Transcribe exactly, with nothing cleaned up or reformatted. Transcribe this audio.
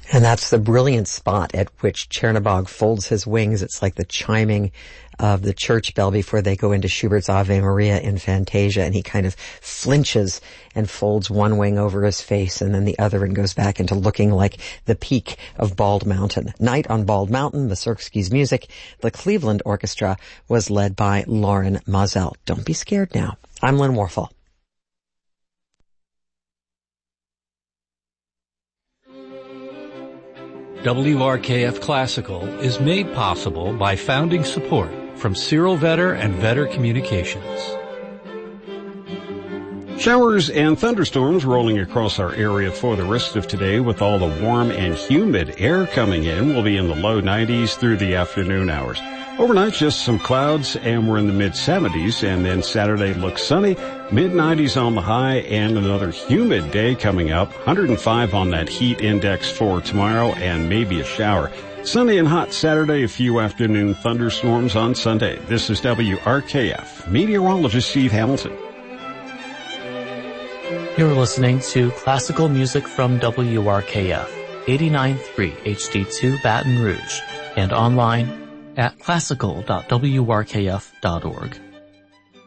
And that's the brilliant spot at which Chernobog folds his wings. It's like the chiming of the church bell before they go into Schubert's Ave Maria in Fantasia, and he kind of flinches and folds one wing over his face and then the other and goes back into looking like the peak of Bald Mountain. Night on Bald Mountain, Mussorgsky's music. The Cleveland Orchestra was led by Loren Moselle. Don't be scared now. I'm Lynn Warfel. W R K F Classical is made possible by founding support from Cyril Vetter and Vetter Communications. Showers and thunderstorms rolling across our area for the rest of today with all the warm and humid air coming in. We'll be in the low nineties through the afternoon hours. Overnight, just some clouds, and we're in the mid-seventies, and then Saturday looks sunny, mid-nineties on the high, and another humid day coming up, one hundred five on that heat index for tomorrow, and maybe a shower. Sunny and hot Saturday, a few afternoon thunderstorms on Sunday. This is W R K F, meteorologist Steve Hamilton. You're listening to classical music from W R K F, eighty-nine point three H D two Baton Rouge, and online at classical dot w r k f dot org.